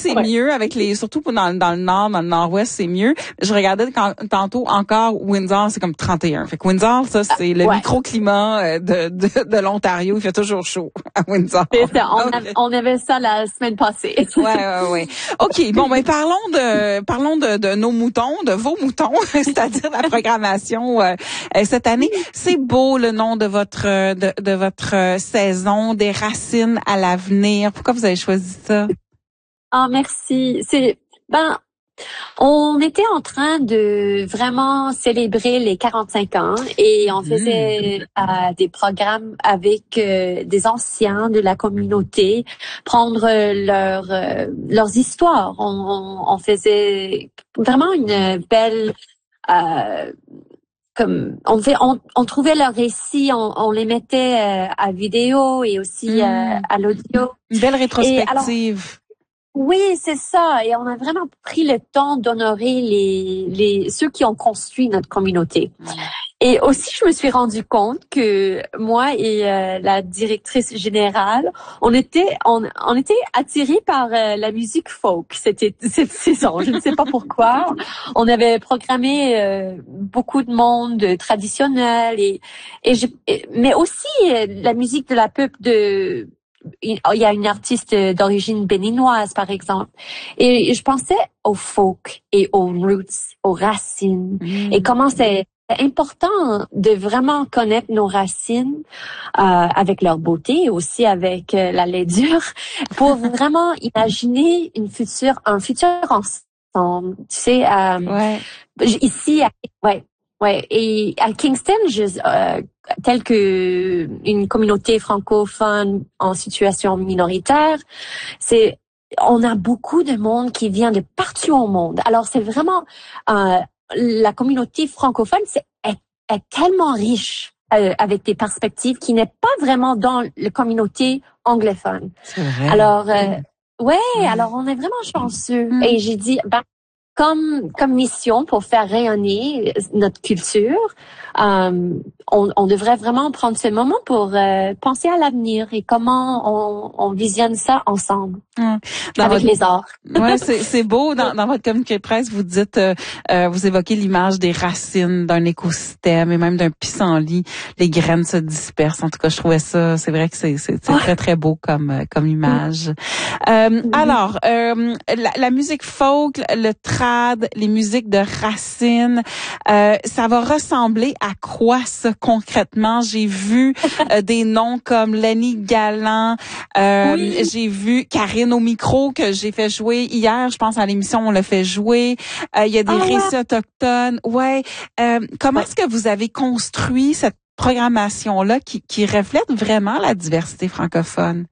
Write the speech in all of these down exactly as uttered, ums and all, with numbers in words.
c'est ouais. mieux avec les, surtout dans, dans le nord, dans le nord-ouest, c'est mieux. Je regardais quand, tantôt encore Windsor, c'est comme trente et un. Fait que Windsor, ça, c'est le ouais. microclimat de, de, de l'Ontario. Il fait toujours chaud à Windsor. C'est ça. On, Okay. avait, on avait ça la semaine passée. Ouais, ouais, ouais. OK. Bon, ben, parlons de, parlons de, de nos moutons, de vos moutons, c'est-à-dire la programmation, euh, cette année. C'est beau, le nom de votre, de, de votre saison, des racines à l'avenir. Pourquoi vous avez choisi ça? Ah, merci. C'est, ben, on était en train de vraiment célébrer les quarante-cinq ans et on faisait mmh. euh, des programmes avec euh, des anciens de la communauté, prendre leur, euh, leurs histoires. On, on, on faisait vraiment une belle... Euh, comme on fait, on, on trouvait leurs récits, on, on les mettait euh, à vidéo et aussi mmh. euh, à l'audio. Une belle rétrospective. Et alors, oui, c'est ça. Et on a vraiment pris le temps d'honorer les, les, ceux qui ont construit notre communauté. Mmh. Et aussi, je me suis rendu compte que moi et euh, la directrice générale, on était, on, on était attirés par euh, la musique folk. C'était cette saison. Je ne sais pas pourquoi. On avait programmé euh, beaucoup de monde traditionnel et, et je, mais aussi euh, la musique de la peuple de il y a une artiste d'origine béninoise, par exemple. Et je pensais au folk et aux roots, aux racines. Mmh. Et comment c'est important de vraiment connaître nos racines euh, avec leur beauté et aussi avec euh, la laidure pour vraiment imaginer une future, un futur ensemble. Tu sais, euh, ouais. ici, ouais. Ouais, et à Kingston, je, euh, tel que une communauté francophone en situation minoritaire, c'est on a beaucoup de monde qui vient de partout au monde. Alors c'est vraiment euh, la communauté francophone, c'est est, est tellement riche euh, avec des perspectives qui n'est pas vraiment dans la communauté anglophone. C'est vrai. Alors euh, ouais, mmh. alors on est vraiment chanceux. Mmh. Et j'ai dit ben Comme, comme mission pour faire rayonner notre culture, euh, on, on devrait vraiment prendre ce moment pour euh, penser à l'avenir et comment on, on visionne ça ensemble. Mmh. Avec votre, les arts. Ouais, c'est, c'est beau. Dans, dans votre communiqué de presse, vous dites, euh, euh, vous évoquez l'image des racines d'un écosystème et même d'un pissenlit. Les graines se dispersent. En tout cas, je trouvais ça, c'est vrai que c'est, c'est, c'est très, très beau comme, comme image. Mmh. Euh, mmh. Alors, euh, la, la musique folk, le trad, les musiques de racines, euh, ça va ressembler à quoi ça concrètement? J'ai vu euh, des noms comme Lenny Galland, euh, oui. J'ai vu Karine au micro que j'ai fait jouer hier, je pense à l'émission on l'a fait jouer. Euh, il y a des ah, récits ouais. autochtones. Ouais. Euh, comment ouais. est-ce que vous avez construit cette programmation là qui, qui reflète vraiment la diversité francophone?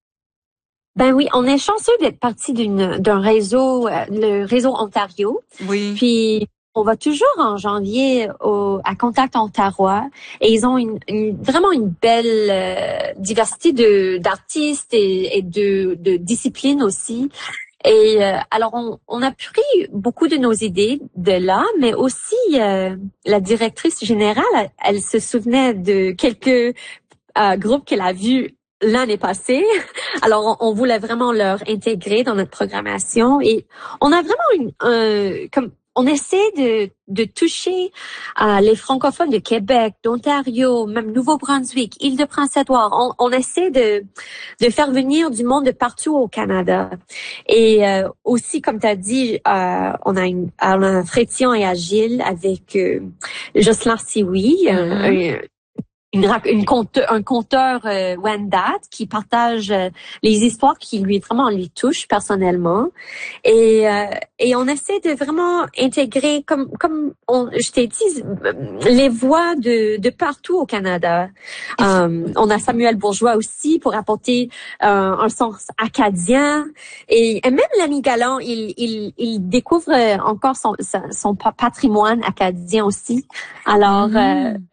Ben oui, on est chanceux d'être partie d'une d'un réseau, euh, le réseau Ontario. Oui. Puis on va toujours en janvier au, à Contact Ontario et ils ont une, une vraiment une belle euh, diversité de d'artistes et, et de, de disciplines aussi. Et euh, alors on, on a pris beaucoup de nos idées de là, mais aussi euh, la directrice générale, elle, elle se souvenait de quelques euh, groupes qu'elle a vus l'année passée. Alors, on, on voulait vraiment leur intégrer dans notre programmation et on a vraiment une, euh, comme, on essaie de, de toucher euh, les francophones de Québec, d'Ontario, même Nouveau-Brunswick, Île-de-Prince-Édouard. On, on essaie de, de faire venir du monde de partout au Canada. Et euh, aussi, comme tu as dit, euh, on a une, on a un Frétillon et Agile avec euh, Jocelyn Sioui, mm-hmm. un, Une, une conteur, un conteur euh, Wendat qui partage euh, les histoires qui lui vraiment les touchent personnellement et euh, et on essaie de vraiment intégrer comme comme on, je t'ai dit les voix de de partout au Canada. Um, on a Samuel Bourgeois aussi pour apporter euh, un sens acadien et, et même Lenny Galland il il il découvre encore son son patrimoine acadien aussi. Alors mm-hmm. euh,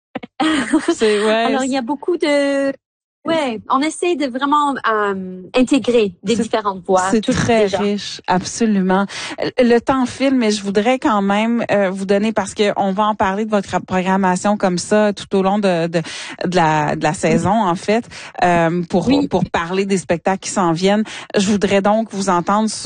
C'est, ouais, Alors, il y a beaucoup de... Ouais, on essaie de vraiment euh, intégrer des c'est, différentes voix. C'est très déjà. riche, absolument. Le temps file, mais je voudrais quand même euh, vous donner, parce que on va en parler de votre programmation comme ça tout au long de de, de la de la saison en fait, euh, pour oui. pour parler des spectacles qui s'en viennent. Je voudrais donc vous entendre sur